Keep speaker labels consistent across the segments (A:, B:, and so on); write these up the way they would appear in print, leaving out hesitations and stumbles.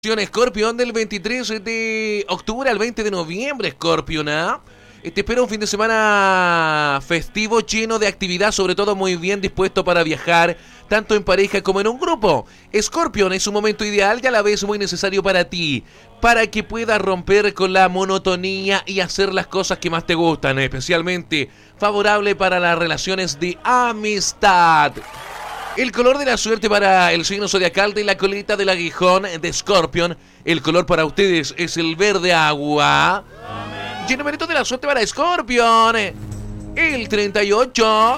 A: Escorpión, del 23 de octubre al 20 de noviembre, Escorpión, ¿ah? Te espera un fin de semana festivo lleno de actividad, sobre todo muy bien dispuesto para viajar, tanto en pareja como en un grupo. Escorpión, es un momento ideal y a la vez muy necesario para ti, para que puedas romper con la monotonía y hacer las cosas que más te gustan, especialmente favorable para las relaciones de amistad. El color de la suerte para el signo zodiacal de la colita del aguijón de Scorpion. El color para ustedes es el verde agua. Y el numerito de la suerte para Scorpion, el 38.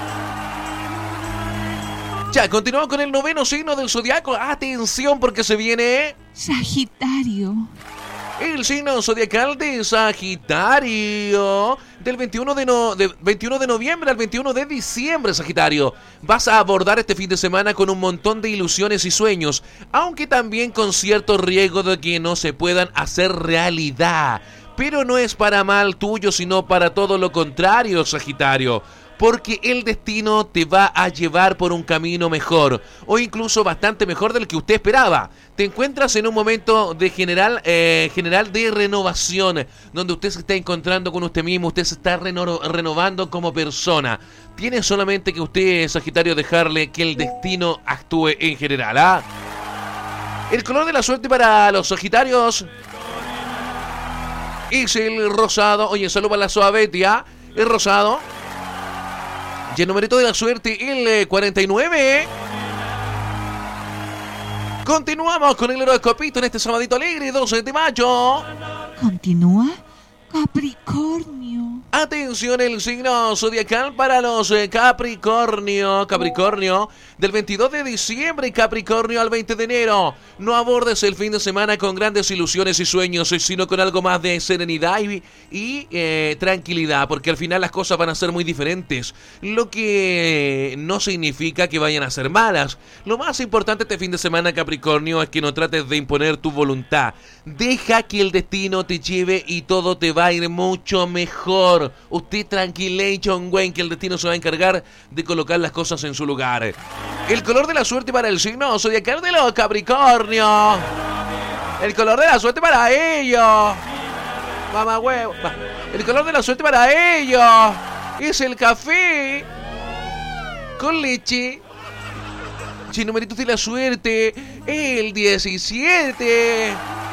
A: Ya, continuamos con el noveno signo del zodiaco. Atención porque se viene
B: Sagitario.
A: el signo zodiacal de Sagitario, del 21 de noviembre al 21 de diciembre, Sagitario. Vas a abordar este fin de semana con un montón de ilusiones y sueños, aunque también con cierto riesgo de que no se puedan hacer realidad. Pero no es para mal tuyo, sino para todo lo contrario, Sagitario. Porque el destino te va a llevar por un camino mejor, o incluso bastante mejor del que usted esperaba. Te encuentras en un momento de general de renovación, donde usted se está encontrando con usted mismo, usted se está renovando como persona. Tiene solamente que usted, Sagitario, dejarle que el destino actúe en general, ¿ah? El color de la suerte para los Sagitarios es el rosado. Oye, salud para la Suavetia, el rosado. Y el numerito de la suerte, el 49. Continuamos con el horoscopito en este sabadito alegre, 12 de mayo.
B: Continúa Capricornio.
A: Atención, el signo zodiacal para los Capricornio. Capricornio, del 22 de diciembre, Capricornio, al 20 de enero. No abordes el fin de semana con grandes ilusiones y sueños, sino con algo más de serenidad y tranquilidad, porque al final las cosas van a ser muy diferentes, lo que no significa que vayan a ser malas. Lo más importante este fin de semana, Capricornio, es que no trates de imponer tu voluntad. Deja que el destino te lleve y todo te va a ir mucho mejor. Usted tranquile, John Wayne, que el destino se va a encargar de colocar las cosas en su lugar. El color de la suerte para el signo zodiacal de los Capricornio. El color de la suerte para ellos. Mamá huevo. El color de la suerte para ellos es el café con leche. Si numeritos de la suerte, el 17.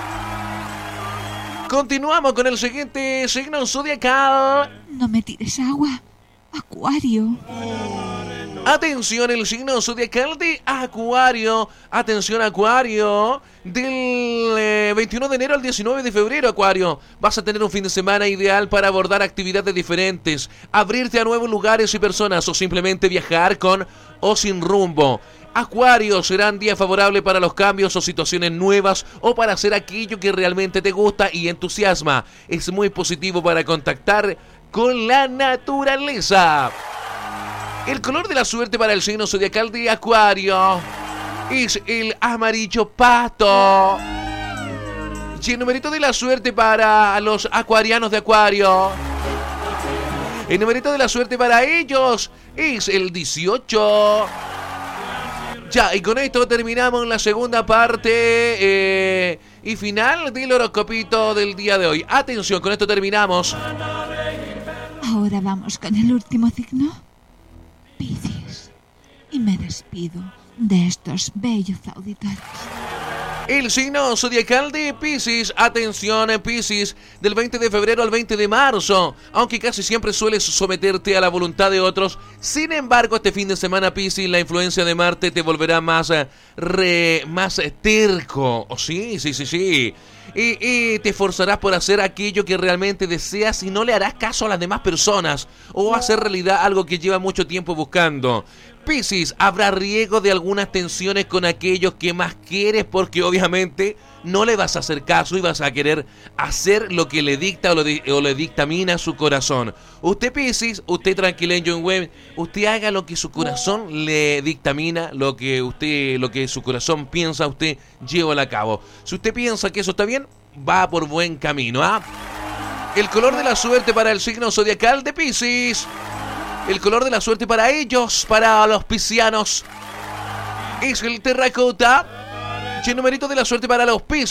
A: Continuamos con el siguiente signo zodiacal.
B: No me tires agua. Acuario.
A: Atención, el signo zodiacal de Acuario. Atención, Acuario. Del 21 de enero al 19 de febrero, Acuario. Vas a tener un fin de semana ideal para abordar actividades diferentes, abrirte a nuevos lugares y personas, o simplemente viajar con o sin rumbo. Acuario, será un día favorable para los cambios o situaciones nuevas, o para hacer aquello que realmente te gusta y entusiasma. Es muy positivo para contactar con la naturaleza. El color de la suerte para el signo zodiacal de Acuario es el amarillo pato. Y el numerito de la suerte para los acuarianos de Acuario, el numerito de la suerte para ellos es el 18. Ya, y con esto terminamos la segunda parte y final del horoscopito del día de hoy. Atención, con esto terminamos.
B: Ahora vamos con el último signo, Piscis. Y me despido de estos bellos auditores.
A: El signo zodiacal de Piscis. Atención, Piscis, del 20 de febrero al 20 de marzo. Aunque casi siempre sueles someterte a la voluntad de otros, sin embargo, este fin de semana, Piscis, la influencia de Marte te volverá más terco. ¿Oh, sí? Sí. Y te esforzarás por hacer aquello que realmente deseas y no le harás caso a las demás personas, o hacer realidad algo que lleva mucho tiempo buscando. Piscis, habrá riesgo de algunas tensiones con aquellos que más quieres, porque obviamente no le vas a hacer caso y vas a querer hacer lo que le dicta o le dictamina su corazón. Usted, Piscis, usted tranquilo, web, usted haga lo que su corazón le dictamina, lo que su corazón piensa, usted llévalo a cabo. Si usted piensa que eso está bien, va por buen camino, ¿ah? El color de la suerte para el signo zodiacal de Piscis. El color de la suerte para ellos, para los piscianos, es el terracota. Y el numerito de la suerte para los